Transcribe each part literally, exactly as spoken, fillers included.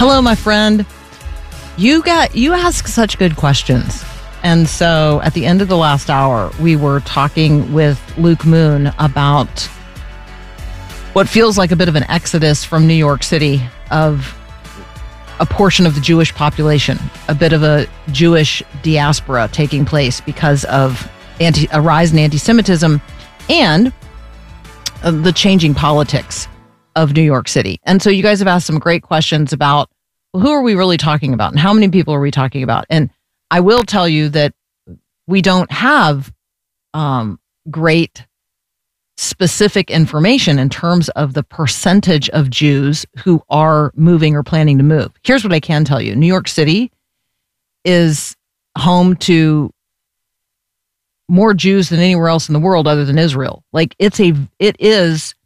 Hello, my friend. You got you ask such good questions. And so at the end of the last hour, we were talking with Luke Moon about what feels like a bit of an exodus from New York City of a portion of the Jewish population, a bit of a Jewish diaspora taking place because of anti, a rise in anti-Semitism and uh, the changing politics of New York City. And so you guys have asked some great questions about, well, who are we really talking about and how many people are we talking about? And I will tell you that we don't have um, great specific information in terms of the percentage of Jews who are moving or planning to move. Here's what I can tell you. New York City is home to more Jews than anywhere else in the world other than Israel. Like it's a, it is,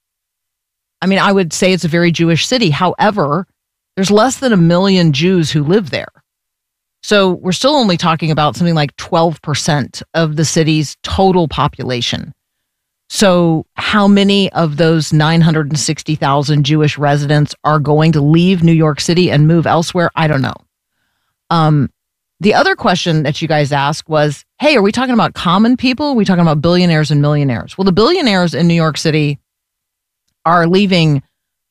I mean, I would say it's a very Jewish city. However, there's less than a million Jews who live there. So we're still only talking about something like twelve percent of the city's total population. So how many of those nine hundred sixty thousand Jewish residents are going to leave New York City and move elsewhere? I don't know. Um, the other question that you guys asked was, hey, are we talking about common people? Are we talking about billionaires and millionaires? Well, the billionaires in New York City are leaving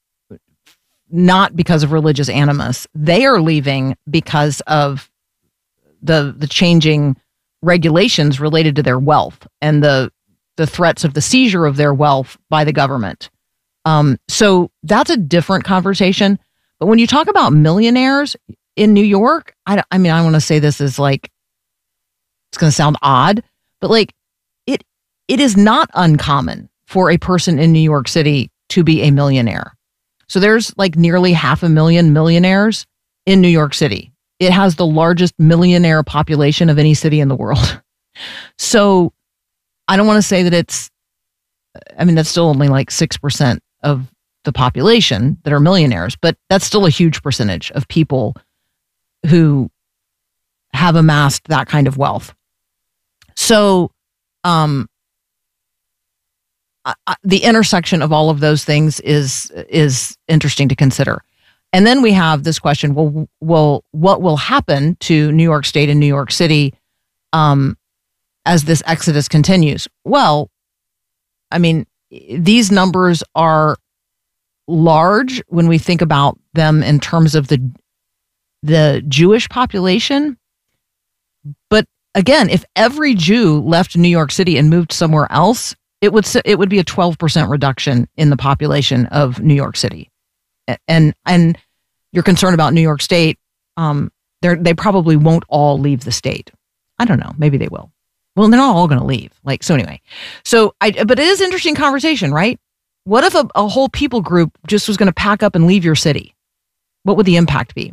not because of religious animus. They are leaving because of the the changing regulations related to their wealth and the the threats of the seizure of their wealth by the government. Um, so that's a different conversation. But when you talk about millionaires in New York, I, I mean, I want to say this is like, it's going to sound odd, but like it it is not uncommon for a person in New York City to be a millionaire. So there's like nearly half a million millionaires in New York City. It has the largest millionaire population of any city in the world. So I don't want to say that it's, I mean, that's still only like six percent of the population that are millionaires, but that's still a huge percentage of people who have amassed that kind of wealth. So, um, I, I, the intersection of all of those things is, is interesting to consider. And then we have this question, well, well, what will happen to New York State and New York City um, as this exodus continues? Well, I mean, these numbers are large when we think about them in terms of the the Jewish population. But again, if every Jew left New York City and moved somewhere else, it would it would be a twelve percent reduction in the population of New York City. And and you're concerned about New York State, um, they they probably won't all leave the state. I don't know. Maybe they will. Well, they're not all going to leave. Like, so anyway. So, I but it is an interesting conversation, right? What if a, a whole people group just was going to pack up and leave your city? What would the impact be?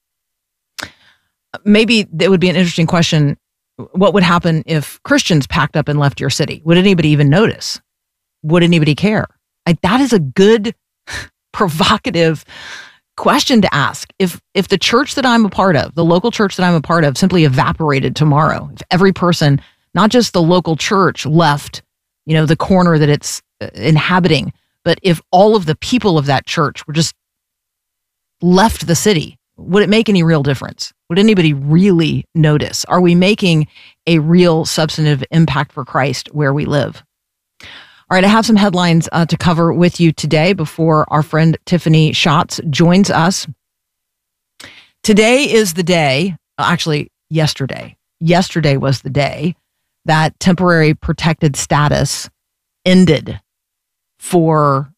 Maybe it would be an interesting question. What would happen if Christians packed up and left your city? Would anybody even notice? Would anybody care? I, that is a good provocative question to ask. If if the church that I'm a part of, the local church that I'm a part of, simply evaporated tomorrow, if every person, not just the local church, left, you know, the corner that it's inhabiting, but if all of the people of that church were just left the city, would it make any real difference? Would anybody really notice? Are we making a real substantive impact for Christ where we live? All right, I have some headlines uh, to cover with you today before our friend Tiffany Schatz joins us. Today is the day, actually yesterday, yesterday was the day that temporary protected status ended for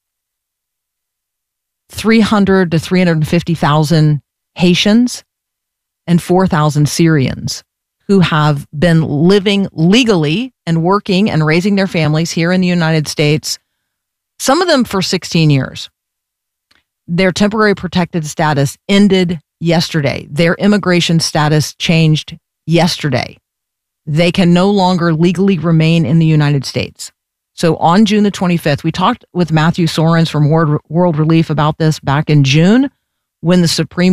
three hundred to three hundred fifty thousand Haitians and four thousand Syrians who have been living legally and working and raising their families here in the United States, some of them for sixteen years. Their temporary protected status ended yesterday. Their immigration status changed yesterday. They can no longer legally remain in the United States. So on June the twenty-fifth, we talked with Matthew Sorens from World World Relief about this back in June when the Supreme